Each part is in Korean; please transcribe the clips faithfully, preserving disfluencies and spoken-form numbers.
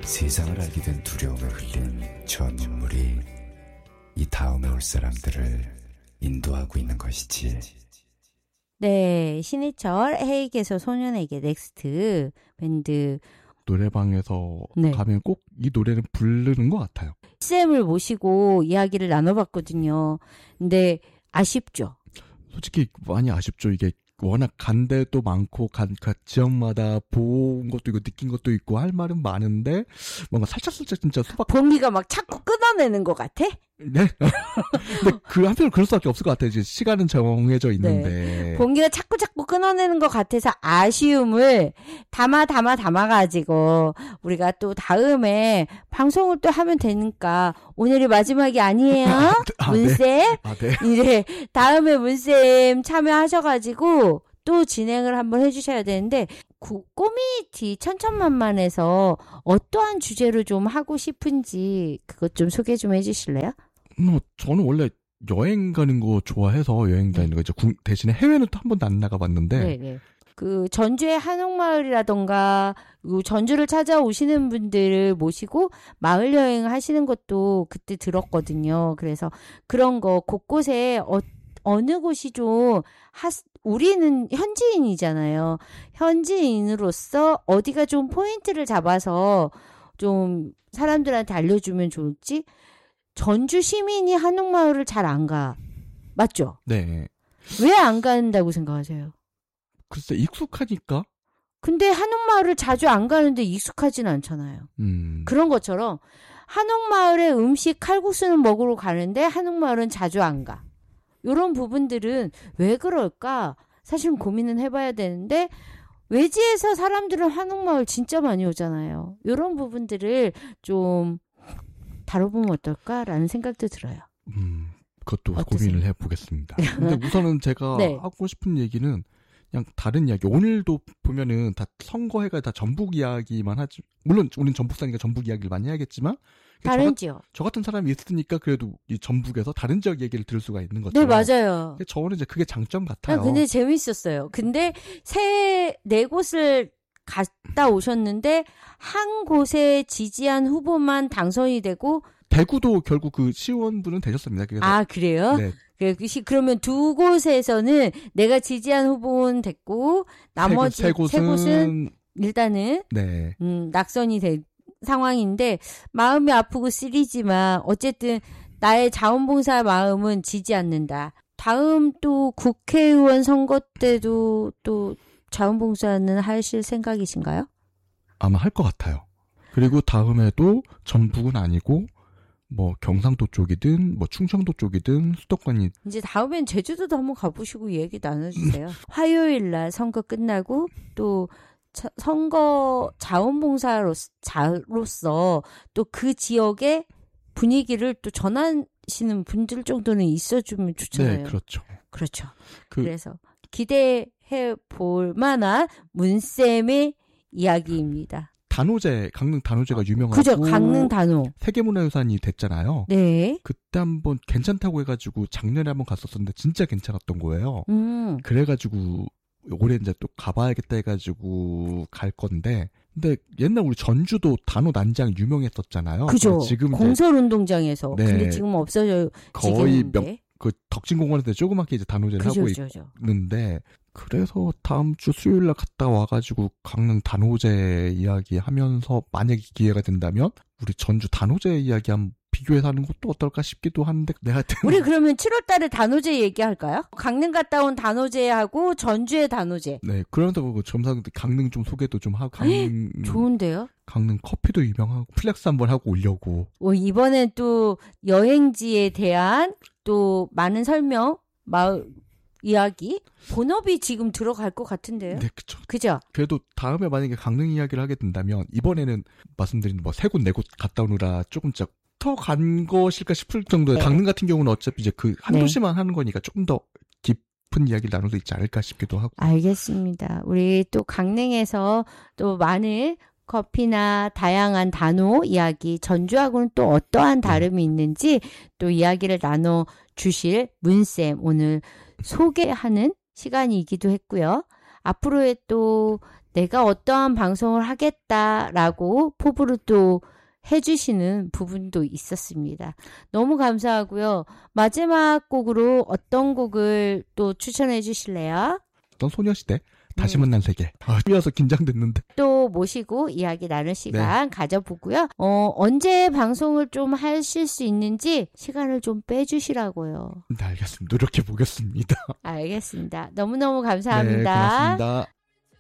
세상을 알게 된 두려움에 흘린 저 눈물이 이 다음에 올 사람들을 인도하고 있는 것이지. 네, 신해철 해에게서 소년에게 넥스트 밴드 노래방에서 네. 가면 꼭 이 노래를 부르는 것 같아요. 쌤을 모시고 이야기를 나눠봤거든요. 근데 아쉽죠. 솔직히 많이 아쉽죠. 이게 워낙 간 데도 많고 간, 각 지역마다 본 것도 있고 느낀 것도 있고 할 말은 많은데 뭔가 살짝살짝 진짜 소박. 봉기가 막 자꾸 끊어내는 것 같아? 네. 근데 그 한편으로 그럴 수밖에 없을 것 같아요. 이제 시간은 정해져 있는데. 네. 봉기가 자꾸 자꾸 끊어내는 것 같아서 아쉬움을 담아 담아 담아가지고 우리가 또 다음에 방송을 또 하면 되니까 오늘이 마지막이 아니에요. 아, 문쌤. 네. 아, 네. 이제 다음에 문쌤 참여하셔가지고 또 진행을 한번 해주셔야 되는데 구, 꼬미티 천천만만에서 어떠한 주제로 좀 하고 싶은지 그것 좀 소개 좀 해주실래요? 뭐 저는 원래 여행 가는 거 좋아해서 여행 다니는 거 이제 대신에 해외는 또 한 번도 안 나가봤는데 네, 네. 그 전주의 한옥마을이라던가 전주를 찾아오시는 분들을 모시고 마을 여행을 하시는 것도 그때 들었거든요. 그래서 그런 거 곳곳에 어, 어느 곳이 좀 하, 우리는 현지인이잖아요. 현지인으로서 어디가 좀 포인트를 잡아서 좀 사람들한테 알려주면 좋을지. 전주 시민이 한옥마을을 잘 안 가. 맞죠? 네. 왜 안 간다고 생각하세요? 글쎄 익숙하니까. 근데 한옥마을을 자주 안 가는데 익숙하진 않잖아요. 음. 그런 것처럼 한옥마을의 음식 칼국수는 먹으러 가는데 한옥마을은 자주 안 가. 이런 부분들은 왜 그럴까? 사실 고민은 해봐야 되는데 외지에서 사람들은 한옥마을 진짜 많이 오잖아요. 이런 부분들을 좀 다뤄보면 어떨까라는 생각도 들어요. 음, 그것도 어떠세요? 고민을 해보겠습니다. 근데 우선은 제가 네. 하고 싶은 얘기는 그냥 다른 이야기. 오늘도 보면은 다 선거해가 다 전북 이야기만 하지. 물론 우리는 전북 사니까 전북 이야기를 많이 해야겠지만 다른 저, 지역. 저 같은 사람이 있으니까 그래도 이 전북에서 다른 지역 얘기를 들을 수가 있는 거죠. 네, 맞아요. 저는 이제 그게 장점 같아요. 아, 근데 재밌었어요. 근데 세, 네 곳을 갔다 오셨는데 한 곳에 지지한 후보만 당선이 되고 대구도 결국 그 시의원분은 되셨습니다. 그래서 아, 그래요? 네. 그러면 두 곳에서는 내가 지지한 후보는 됐고 나머지 세, 곳, 세, 세 곳은, 곳은 일단은 네. 음, 낙선이 된 상황인데 마음이 아프고 쓰리지만 어쨌든 나의 자원봉사 마음은 지지 않는다. 다음 또 국회의원 선거 때도 또 자원봉사는 하실 생각이신가요? 아마 할 것 같아요. 그리고 다음에도 전북은 아니고 뭐 경상도 쪽이든 뭐 충청도 쪽이든 수도권이 이제 다음엔 제주도도 한번 가보시고 얘기 나눠주세요. 화요일 날 선거 끝나고 또 차, 선거 자원봉사로서 자로서 또 그 지역의 분위기를 또 전하시는 분들 정도는 있어주면 좋잖아요. 네, 그렇죠. 그렇죠. 그, 그래서 기대해 볼 만한 문쌤의 이야기입니다. 단오제, 강릉 단오제가 유명하고 그죠, 강릉 단오. 세계문화유산이 됐잖아요. 네. 그때 한번 괜찮다고 해가지고 작년에 한번 갔었었는데 진짜 괜찮았던 거예요. 음. 그래가지고 올해 이제 또 가봐야겠다 해가지고 갈 건데, 근데 옛날 우리 전주도 단오 난장 유명했었잖아요. 그죠. 지금 공설운동장에서. 네. 근데 지금 없어져 거의 지겠는데. 몇, 그 덕진공원에서 조그맣게 이제 단오제를 그죠, 하고 그죠. 있는데, 그래서 다음 주 수요일 날 갔다 와가지고 강릉 단오제 이야기 하면서 만약에 기회가 된다면 우리 전주 단오제 이야기 한번 비교해서 하는 것도 어떨까 싶기도 한데 내가 우리 그러면 칠월 달에 단오제 얘기할까요? 강릉 갔다 온 단오제하고 전주의 단오제. 네, 그러면서 그 점상 강릉 좀 소개도 좀 하고 강릉 좋은데요? 강릉 커피도 유명하고 플렉스 한번 하고 오려고. 오, 이번엔 또 여행지에 대한 또 많은 설명, 마을 이야기, 본업이 지금 들어갈 것 같은데요. 네, 그죠. 그죠? 그래도 다음에 만약에 강릉 이야기를 하게 된다면 이번에는 말씀드린 뭐 세 곳 네 곳 갔다 오느라 조금 더 간 것일까 싶을 정도의 네. 강릉 같은 경우는 어차피 이제 그 한 네. 도시만 하는 거니까 조금 더 깊은 이야기를 나눌 수 있지 않을까 싶기도 하고. 알겠습니다. 우리 또 강릉에서 또 많은 커피나 다양한 단오 이야기, 전주하고는 또 어떠한 다름이 있는지 또 이야기를 나눠 주실 문쌤 오늘 소개하는 시간이기도 했고요. 앞으로의 또 내가 어떠한 방송을 하겠다라고 포부를 또 해주시는 부분도 있었습니다. 너무 감사하고요. 마지막 곡으로 어떤 곡을 또 추천해 주실래요? 어떤 소녀시대? 다시 음. 만난 세계. 아, 뛰어서 긴장됐는데. 또 모시고 이야기 나눌 시간 네. 가져보고요. 어, 언제 방송을 좀 하실 수 있는지 시간을 좀 빼주시라고요. 네, 알겠습니다. 노력해 보겠습니다. 알겠습니다. 너무너무 감사합니다. 네, 고맙습니다.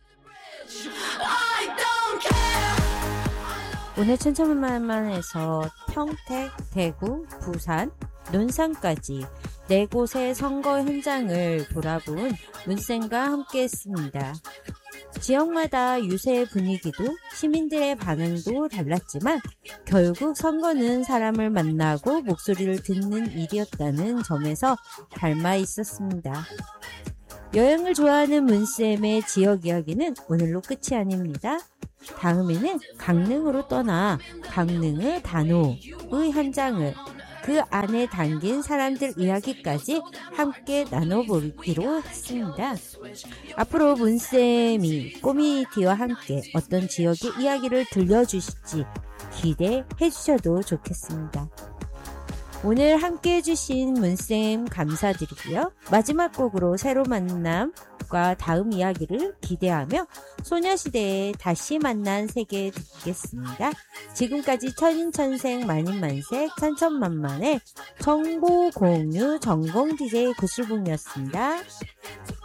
오늘 천천만만에서 평택, 대구, 부산, 논산까지 네 곳의 선거 현장을 돌아본 문쌤과 함께했습니다. 지역마다 유세 분위기도 시민들의 반응도 달랐지만 결국 선거는 사람을 만나고 목소리를 듣는 일이었다는 점에서 닮아 있었습니다. 여행을 좋아하는 문쌤의 지역 이야기는 오늘로 끝이 아닙니다. 다음에는 강릉으로 떠나 강릉의 단오의 현장을 그 안에 담긴 사람들 이야기까지 함께 나눠보기로 했습니다. 앞으로 문쌤이 꼬미티와 함께 어떤 지역의 이야기를 들려주실지 기대해 주셔도 좋겠습니다. 오늘 함께 해주신 문쌤 감사드리고요. 마지막 곡으로 새로 만남과 다음 이야기를 기대하며 소녀시대의 다시 만난 세계 듣겠습니다. 지금까지 천인천생 만인만색 천천만만의 정보 공유 전공 디제이 구슬봉이었습니다.